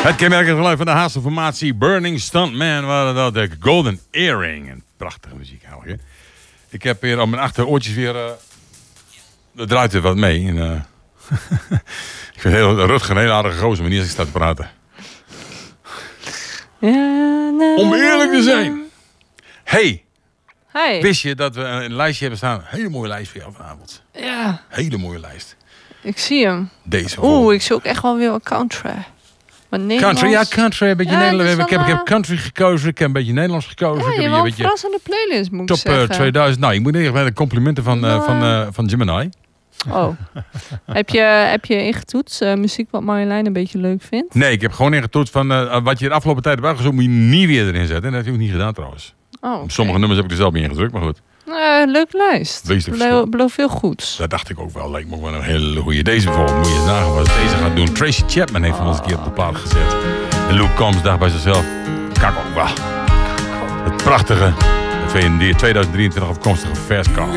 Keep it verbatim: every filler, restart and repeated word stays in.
Het kenmerkende geluid van de Haagse formatie Burning Stuntman waren dat de Golden Earring. Een prachtige muziek eigenlijk. Hè? Ik heb hier op mijn achteroortjes weer... Uh, er draait weer wat mee. En, uh, ik vind heel, Rutger een hele aardige gozer, maar niet als ik sta te praten. Om eerlijk te zijn. Hey, hey. Wist je dat we een lijstje hebben staan? Een hele mooie lijst voor jou vanavond. Ja. Hele mooie lijst. Ik zie hem. Deze. Oeh, ik zoek echt wel weer wat country. Country, ja, country, een beetje ja, Nederlands. Ik heb, ik uh... heb country gekozen, ik heb een beetje Nederlands gekozen. Ja, ik heb je een wel beetje een verrassende playlist, moet ik top zeggen. Top tweeduizend. Nou, ik moet eerst bij de complimenten van, uh, van, uh, van Gemini. Oh. heb, je, heb je ingetoetst uh, muziek wat Marjolein een beetje leuk vindt? Nee, ik heb gewoon ingetoetst van uh, wat je de afgelopen tijd hebt uitgezocht, moet je niet weer erin zetten. En dat heb ik ook niet gedaan trouwens. Oh, okay. Op sommige nummers heb ik er zelf niet ingedrukt, maar goed. Uh, leuke lijst. Belo- beloof veel goeds. Dat dacht ik ook wel. Lijkt me ook wel een hele goeie. Deze bijvoorbeeld moet je eens nagaan wat deze gaat doen. Tracy Chapman heeft van ons een keer op de plaat gezet. En Luke Combs dacht bij zichzelf, kak ook wel. Het prachtige, het tweeduizend drieëntwintig afkomstige Fast Car.